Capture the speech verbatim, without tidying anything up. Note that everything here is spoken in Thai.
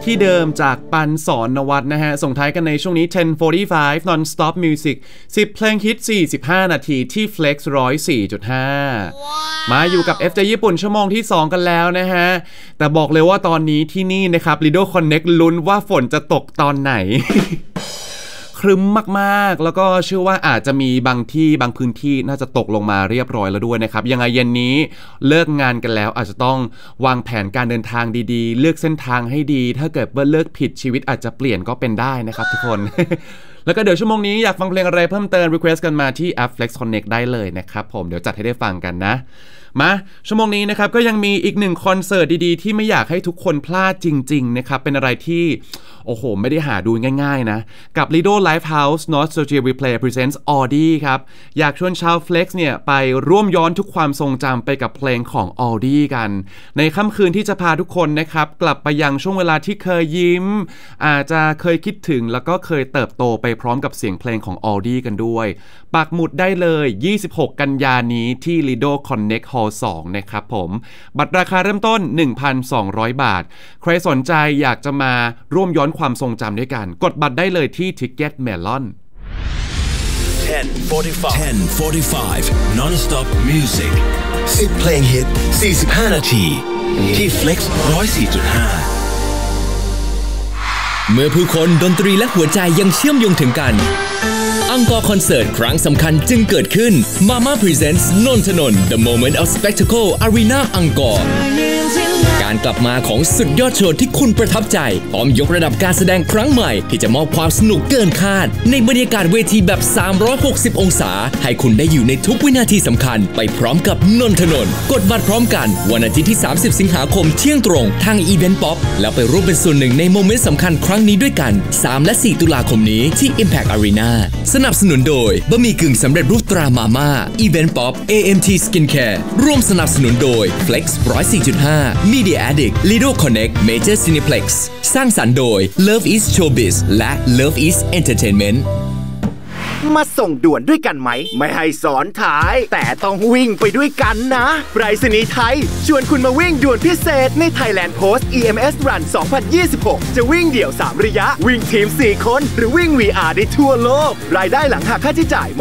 ที่เดิมจากปันสอนนวัฒน์นะฮะส่งท้ายกันในช่วงนี้ ten forty-five non-stop music สิบเพลงฮิตสี่สิบห้านาทีที่ Flex หนึ่งร้อยสี่จุดห้า มาอยู่กับ เอฟ เจ ญี่ปุ่นชั่วโมงที่สองกันแล้วนะฮะแต่บอกเลยว่าตอนนี้ที่นี่นะครับ Lido Connect ลุ้นว่าฝนจะตกตอนไหน ครึ้มมากๆแล้วก็เชื่อว่าอาจจะมีบางที่บางพื้นที่น่าจะตกลงมาเรียบร้อยแล้วด้วยนะครับยังไงเย็นนี้เลิกงานกันแล้วอาจจะต้องวางแผนการเดินทางดีๆเลือกเส้นทางให้ดีถ้าเกิดว่าเลือกผิดชีวิตอาจจะเปลี่ยนก็เป็นได้นะครับทุกคน แล้วก็เดี๋ยวชั่วโมงนี้อยากฟังเพลงอะไรเพิ่มเติม request กันมาที่แอป Flex Connect ได้เลยนะครับผมเดี๋ยวจัดให้ได้ฟังกันนะมาชั่วโมงนี้นะครับก็ยังมีอีกหนึ่งคอนเสิร์ตดีๆที่ไม่อยากให้ทุกคนพลาดจริงๆนะครับเป็นอะไรที่โอ้โหไม่ได้หาดูง่ายๆนะกับ Lido Lifehouse Nostalgia Replay Presents Audi ครับอยากชวนชาว Flex เนี่ยไปร่วมย้อนทุกความทรงจำไปกับเพลงของ Audi กันในค่ำคืนที่จะพาทุกคนนะครับกลับไปยังช่วงเวลาที่เคยยิ้มอาจจะเคยคิดถึงแล้วก็เคยเติบโตไปพร้อมกับเสียงเพลงของ Audi กันด้วยปักหมุดได้เลยยี่สิบหกกันยายนนี้ที่ Lido Connect Hall สองนะครับผมบัตรราคาเริ่มต้น หนึ่งพันสองร้อย บาทใครสนใจอยากจะมาร่วมย้อนความทรงจำด้วยกันกดบัตรได้เลยที่ Ticket Melon ten forty-five ten forty-five non-stop music สิบเพลงฮิตสี่สิบห้านาทีที่ Flex หนึ่งร้อยสี่จุดห้าเมื่อผู้คนดนตรีและหัวใจยังเชื่อมโยงถึงกันอังกอร์คอนเสิร์ตครั้งสำคัญจึงเกิดขึ้น Mama Presents นนทนนท์ The Moment of Spectacle Arena อังกอร์การกลับมาของสุดยอดโชว์ที่คุณประทับใจพร้อมยกระดับการแสดงครั้งใหม่ที่จะมอบความสนุกเกินคาดในบรรยากาศเวทีแบบสามร้อยหกสิบองศาให้คุณได้อยู่ในทุกวินาทีสำคัญไปพร้อมกับนนทนนท์กดบัตรพร้อมกันวันอาทิตย์ที่สามสิบสิงหาคมเที่ยงตรงทาง Event Pop แล้วไปร่วมเป็นส่วนหนึ่งในโมเมนต์สำคัญครั้งนี้ด้วยกันสามและสี่ตุลาคมนี้ที่ Impact Arena สนับสนุนโดยบะหมี่กึ่งสำเร็จรูปตรามาม่า Event Pop เอ เอ็ม ที Skincare ร่วมสนับสนุนโดย Flex หนึ่งร้อยสี่จุดห้า Media Addict Lido Connect Major Cineplex สร้างสรรค์โดย Love is Showbiz และ Love is Entertainment มาส่งด่วนด้วยกันไหมไม่ให้สอนท้ายแต่ต้องวิ่งไปด้วยกันนะไปรษณีย์ไทยชวนคุณมาวิ่งด่วนพิเศษใน Thailand Post อี เอ็ม เอส Run สองพันยี่สิบหกจะวิ่งเดี่ยวสามระยะวิ่งทีมสี่คนหรือวิ่ง วี อาร์ ได้ทั่วโลกรายได้หลังหักค่าใช้จ่าย